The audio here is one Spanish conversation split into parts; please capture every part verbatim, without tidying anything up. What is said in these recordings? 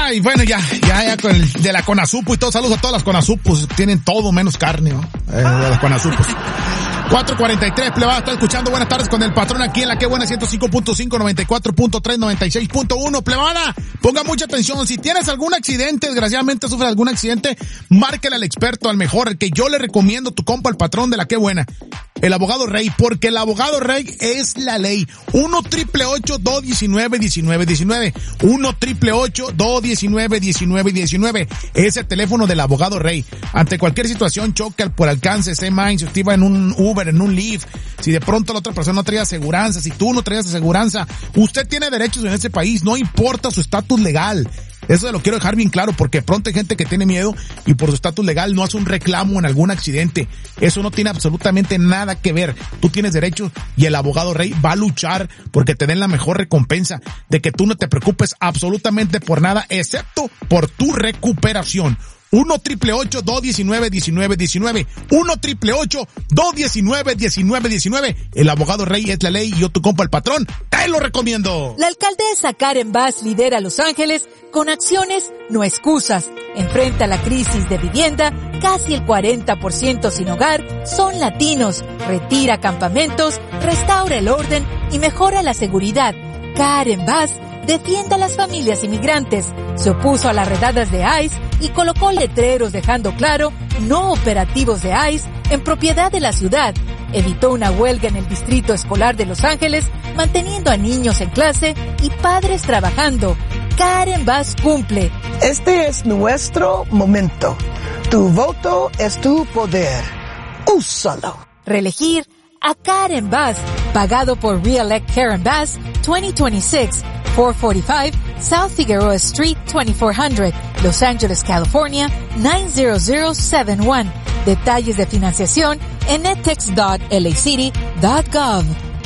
Ay, bueno, ya, ya, ya con el de la Conasupo y todo. Saludos a todas las Conasupos. Tienen todo menos carne, ¿no? Eh, de las Conasupos. cuatro cuarenta y tres, plebada, está escuchando Buenas Tardes con el Patrón aquí en la que buena ciento cinco punto cinco, noventa y cuatro punto tres, noventa y seis punto uno. Plebada, ponga mucha atención. Si tienes algún accidente, desgraciadamente sufres algún accidente, márquele al experto, al mejor, el que yo le recomiendo, tu compa, el Patrón de la que buena. El abogado Rey, porque el abogado Rey es la ley. uno triple ocho, dos diecinueve, diecinueve diecinueve. uno triple ocho, dos diecinueve, diecinueve diecinueve. Es el teléfono del abogado Rey. Ante cualquier situación, choque por alcance, sé mind, si usted iba en un Uber, en un Lyft, si de pronto la otra persona no traía aseguranza, si tú no traías aseguranza, usted tiene derechos en este país, no importa su estatus legal. Eso se lo quiero dejar bien claro, porque de pronto hay gente que tiene miedo y por su estatus legal no hace un reclamo en algún accidente. Eso no tiene absolutamente nada que ver. Tú tienes derechos y el abogado Rey va a luchar porque te den la mejor recompensa de que tú no te preocupes absolutamente por nada, excepto por tu recuperación. uno triple ocho, dos diecinueve, diecinueve diecinueve. uno triple ocho, dos diecinueve, diecinueve diecinueve. El abogado Rey es la ley y yo, tu compa, el Patrón, te lo recomiendo. La alcaldesa Karen Bass lidera Los Ángeles con acciones, no excusas. Enfrenta la crisis de vivienda, casi el cuarenta por ciento sin hogar son latinos. Retira campamentos, restaura el orden y mejora la seguridad. Karen Bass defiende a las familias inmigrantes, se opuso a las redadas de ICE y colocó letreros dejando claro no operativos de ICE en propiedad de la ciudad. Evitó una huelga en el distrito escolar de Los Ángeles, manteniendo a niños en clase y padres trabajando. Karen Bass cumple. Este es nuestro momento. Tu voto es tu poder. Úsalo. Reelegir a Karen Bass, pagado por Re-elect Karen Bass, veinte veintiséis, cuatrocientos cuarenta y cinco South Figueroa Street, veinticuatro hundred, Los Ángeles, California, nueve cero cero siete uno. Detalles de financiación en edtex punto l a city punto gov.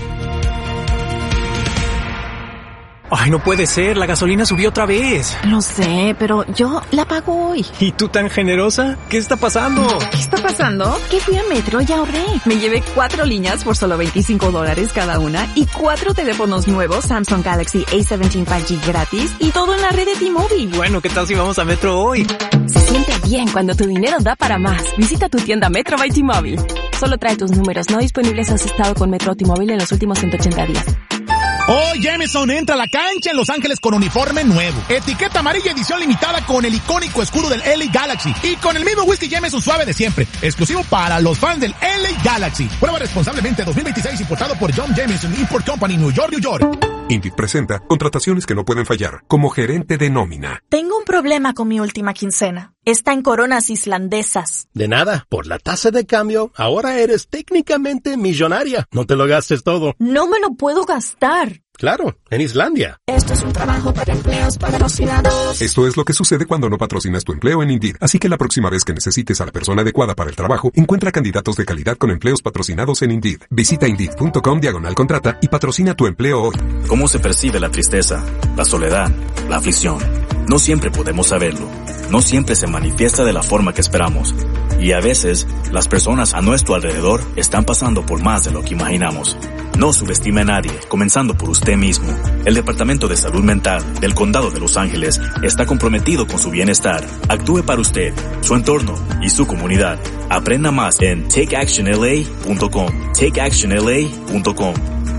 Ay, no puede ser, la gasolina subió otra vez. Lo sé, pero yo la pago hoy. ¿Y tú tan generosa? ¿Qué está pasando? ¿Qué está pasando? Que fui a Metro y ahorré. Me llevé cuatro líneas por solo veinticinco dólares cada una y cuatro teléfonos nuevos Samsung Galaxy A diecisiete cinco G gratis y todo en la red de T-Mobile. Bueno, ¿qué tal si vamos a Metro hoy? Se siente bien cuando tu dinero da para más. Visita tu tienda Metro by T-Mobile. Solo trae tus números no disponibles si has estado con Metro o T-Mobile en los últimos ciento ochenta días. Oh, Jameson entra a la cancha en Los Ángeles con uniforme nuevo. Etiqueta amarilla edición limitada con el icónico escudo del L A Galaxy. Y con el mismo whisky Jameson suave de siempre. Exclusivo para los fans del L A Galaxy. Prueba responsablemente dos mil veintiséis, importado por John Jameson Import Company, New York, New York. Indeed presenta contrataciones que no pueden fallar. Como gerente de nómina. Tengo un problema con mi última quincena. Está en coronas islandesas. De nada. Por la tasa de cambio, ahora eres técnicamente millonaria. No te lo gastes todo. No me lo puedo gastar. Claro, en Islandia. Esto es un trabajo para empleos patrocinados. Esto es lo que sucede cuando no patrocinas tu empleo en Indeed. Así que la próxima vez que necesites a la persona adecuada para el trabajo, encuentra candidatos de calidad con empleos patrocinados en Indeed. Visita Indeed.com diagonal contrata y patrocina tu empleo hoy. ¿Cómo se percibe la tristeza, la soledad, la aflicción? No siempre podemos saberlo. No siempre se manifiesta de la forma que esperamos. Y a veces, las personas a nuestro alrededor están pasando por más de lo que imaginamos. No subestime a nadie, comenzando por usted mismo. El Departamento de Salud Mental del Condado de Los Ángeles está comprometido con su bienestar. Actúe para usted, su entorno y su comunidad. Aprenda más en take action l a punto com. take action l a punto com.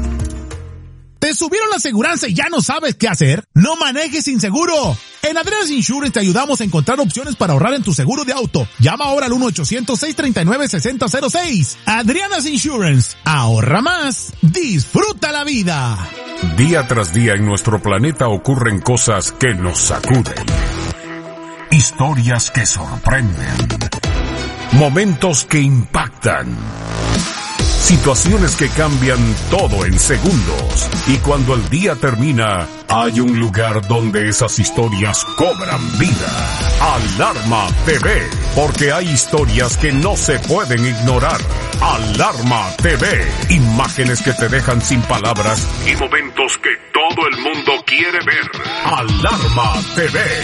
¿Te subieron la aseguranza y ya no sabes qué hacer? ¡No manejes sin seguro! En Adriana's Insurance te ayudamos a encontrar opciones para ahorrar en tu seguro de auto. Llama ahora al uno ochocientos, seis treinta y nueve, seis cero cero seis. Adriana's Insurance. Ahorra más. Disfruta la vida. Día tras día en nuestro planeta ocurren cosas que nos sacuden. Historias que sorprenden. Momentos que impactan. Situaciones que cambian todo en segundos. Y cuando el día termina, hay un lugar donde esas historias cobran vida. Alarma T V. Porque hay historias que no se pueden ignorar. Alarma T V. Imágenes que te dejan sin palabras y momentos que todo el mundo quiere ver. Alarma T V.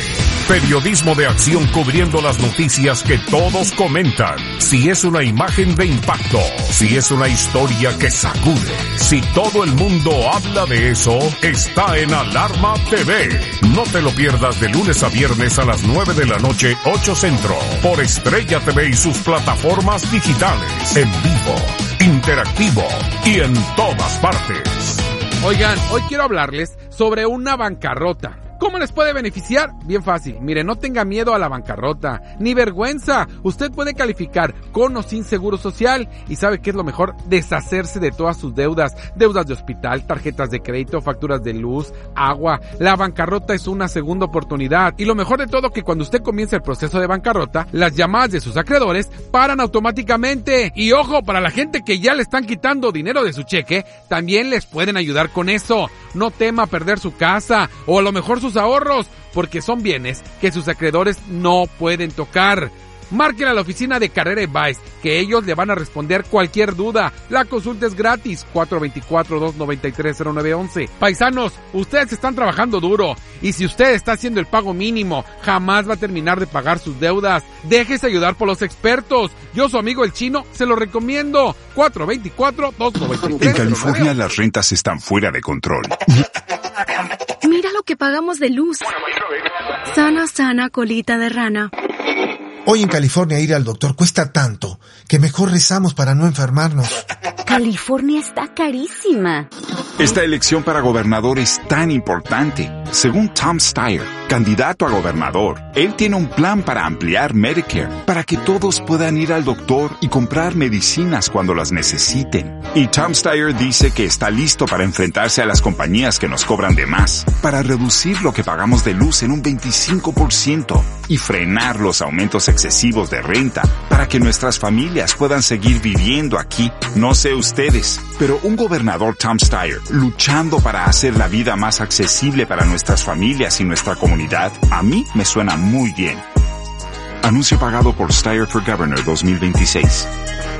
Periodismo de acción cubriendo las noticias que todos comentan. Si es una imagen de impacto, si es una historia que sacude, si todo el mundo habla de eso, está en Alarma T V. No te lo pierdas de lunes a viernes a las nueve de la noche, ocho Centro, por Estrella T V y sus plataformas digitales, en vivo, interactivo y en todas partes. Oigan, hoy quiero hablarles sobre una bancarrota. ¿Cómo les puede beneficiar? Bien fácil. Mire, no tenga miedo a la bancarrota, ni vergüenza. Usted puede calificar con o sin seguro social. ¿Y sabe qué es lo mejor? Deshacerse de todas sus deudas. Deudas de hospital, tarjetas de crédito, facturas de luz, agua. La bancarrota es una segunda oportunidad. Y lo mejor de todo, que cuando usted comienza el proceso de bancarrota, las llamadas de sus acreedores paran automáticamente. Y ojo, para la gente que ya le están quitando dinero de su cheque, también les pueden ayudar con eso. No tema perder su casa o a lo mejor sus ahorros, porque son bienes que sus acreedores no pueden tocar. Marquen a la oficina de Carrera Advice, que ellos le van a responder cualquier duda. La consulta es gratis, cuatro dos cuatro, dos nueve tres, cero nueve uno uno. Paisanos, ustedes están trabajando duro, y si usted está haciendo el pago mínimo, jamás va a terminar de pagar sus deudas. Déjese ayudar por los expertos. Yo, su amigo el Chino, se lo recomiendo. cuatro dos cuatro, dos nueve tres. En California las rentas están fuera de control. Mira lo que pagamos de luz. Sana, sana, colita de rana. Hoy en California ir al doctor cuesta tanto que mejor rezamos para no enfermarnos. California está carísima. Esta elección para gobernador es tan importante. Según Tom Steyer, candidato a gobernador, él tiene un plan para ampliar Medicare, para que todos puedan ir al doctor y comprar medicinas cuando las necesiten. Y Tom Steyer dice que está listo para enfrentarse a las compañías que nos cobran de más, para reducir lo que pagamos de luz en un veinticinco por ciento y frenar los aumentos excesivos de renta, para que nuestras familias puedan seguir viviendo aquí. No sé ustedes, pero un gobernador Tom Steyer luchando para hacer la vida más accesible para nuestras familias y nuestra comunidad, a mí me suena muy bien. Anuncio pagado por Steyer for Governor dos mil veintiséis.